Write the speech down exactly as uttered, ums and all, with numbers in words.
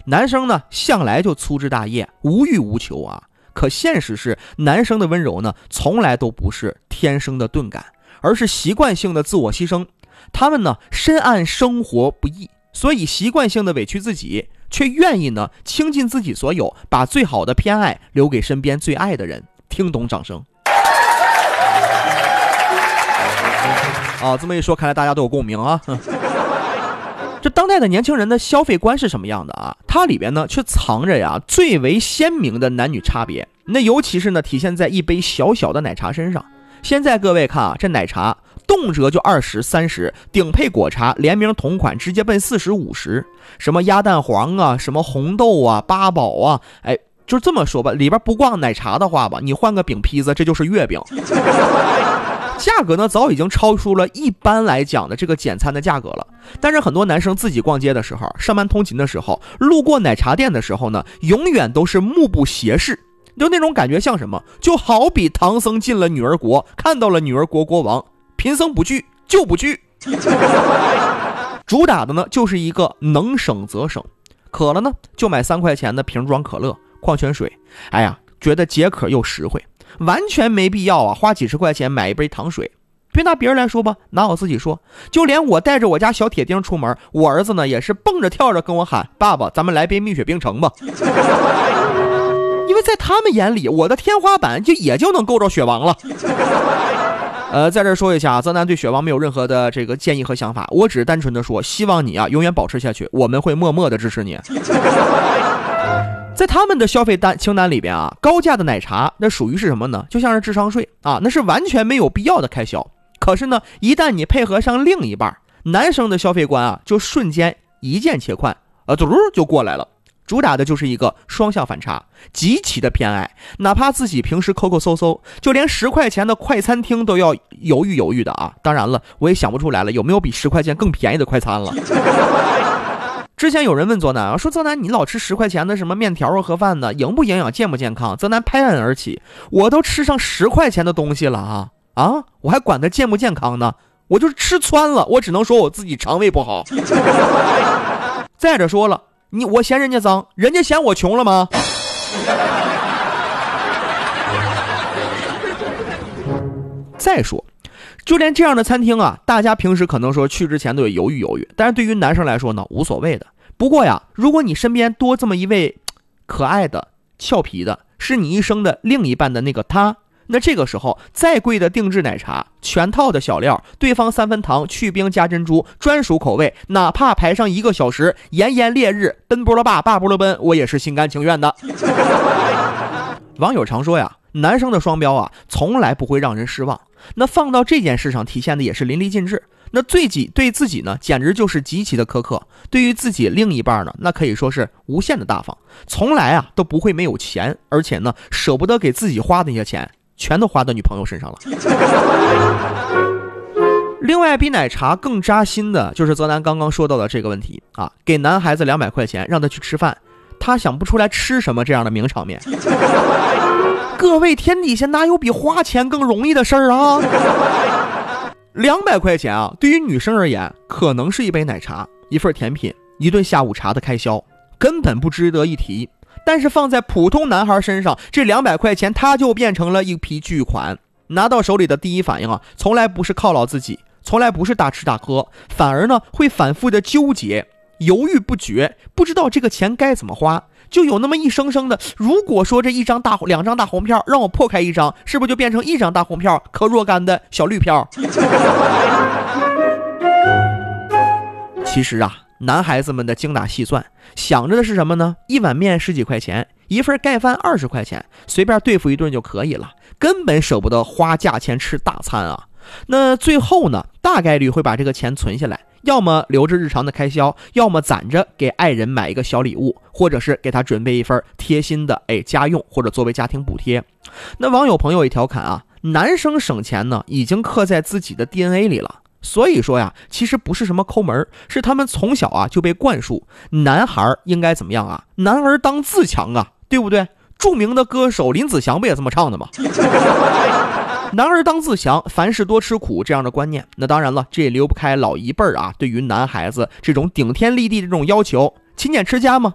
男生呢向来就粗枝大叶，无欲无求啊。可现实是，男生的温柔呢，从来都不是天生的钝感，而是习惯性的自我牺牲。他们呢深谙生活不易，所以习惯性的委屈自己，却愿意呢倾尽自己所有，把最好的偏爱留给身边最爱的人。听懂掌声。啊，这么一说，看来大家都有共鸣啊。这当代的年轻人的消费观是什么样的啊？它里边呢却藏着呀最为鲜明的男女差别。那尤其是呢体现在一杯小小的奶茶身上。现在各位看啊，这奶茶动辄就二十、三十，顶配果茶联名同款直接奔四十、五十，什么鸭蛋黄啊，什么红豆啊，八宝啊，哎，就这么说吧，里边不逛奶茶的话吧，你换个饼坯子，这就是月饼。价格呢早已经超出了一般来讲的这个简餐的价格了。但是很多男生自己逛街的时候，上班通勤的时候，路过奶茶店的时候呢，永远都是目不斜视，就那种感觉像什么，就好比唐僧进了女儿国，看到了女儿国国王，贫僧不惧就不惧。主打的呢就是一个能省则省，渴了呢就买三块钱的瓶装可乐、矿泉水，哎呀，觉得解渴又实惠，完全没必要啊花几十块钱买一杯糖水。别拿别人来说吧，拿我自己说，就连我带着我家小铁钉出门，我儿子呢也是蹦着跳着跟我喊，爸爸咱们来杯蜜雪冰城吧。因为在他们眼里，我的天花板就也就能够着雪王了。呃，在这说一下，泽南对雪王没有任何的这个建议和想法，我只是单纯的说，希望你啊永远保持下去，我们会默默的支持你。在他们的消费单清单里边啊，高价的奶茶那属于是什么呢？就像是智商税啊，那是完全没有必要的开销。可是呢，一旦你配合上另一半，男生的消费观啊，就瞬间一键切换，呃，嘟就过来了。主打的就是一个双向反差，极其的偏爱，哪怕自己平时抠抠搜搜，就连十块钱的快餐厅都要犹豫犹豫的啊。当然了，我也想不出来了，有没有比十块钱更便宜的快餐了？之前有人问泽南啊，说泽南你老吃十块钱的什么面条啊、盒饭呢，营不营养、健不健康？泽南拍案而起，我都吃上十块钱的东西了啊啊！我还管它健不健康呢？我就是吃穿了，我只能说我自己肠胃不好。再者说了，你我嫌人家脏，人家嫌我穷了吗？再说，就连这样的餐厅啊，大家平时可能说去之前都有犹豫犹豫，但是对于男生来说呢，无所谓的。不过呀，如果你身边多这么一位可爱的、俏皮的，是你一生的另一半的那个他，那这个时候再贵的定制奶茶，全套的小料，对方三分糖、去冰加珍珠，专属口味，哪怕排上一个小时，炎炎烈日，奔波了爸爸波了奔，我也是心甘情愿的。网友常说呀，男生的双标啊，从来不会让人失望。那放到这件事上体现的也是淋漓尽致。那对己对自己呢，简直就是极其的苛刻；对于自己另一半呢，那可以说是无限的大方，从来啊都不会没有钱，而且呢舍不得给自己花的那些钱，全都花到女朋友身上了。另外，比奶茶更扎心的就是泽南刚刚说到的这个问题啊，给男孩子两百块钱让他去吃饭，他想不出来吃什么这样的名场面。各位，天底下哪有比花钱更容易的事儿啊？两百块钱啊，对于女生而言，可能是一杯奶茶、一份甜品、一顿下午茶的开销，根本不值得一提。但是放在普通男孩身上，这两百块钱他就变成了一批巨款。拿到手里的第一反应啊，从来不是犒劳自己，从来不是大吃大喝，反而呢会反复的纠结、犹豫不决，不知道这个钱该怎么花。就有那么一声声的，如果说这一张大两张大红票让我破开一张，是不是就变成一张大红票可若干的小绿票？其实啊，男孩子们的精打细算，想着的是什么呢？一碗面十几块钱，一份盖饭二十块钱，随便对付一顿就可以了，根本舍不得花价钱吃大餐啊。那最后呢，大概率会把这个钱存下来，要么留着日常的开销，要么攒着给爱人买一个小礼物，或者是给他准备一份贴心的哎家用，或者作为家庭补贴。那网友朋友一调侃啊，男生省钱呢已经刻在自己的 D N A 里了。所以说呀，其实不是什么抠门，是他们从小啊就被灌输男孩应该怎么样啊，男儿当自强啊，对不对？著名的歌手林子祥不也这么唱的吗？男儿当自强，凡事多吃苦这样的观念。那当然了，这也离不开老一辈儿啊对于男孩子这种顶天立地的这种要求，勤俭持家嘛，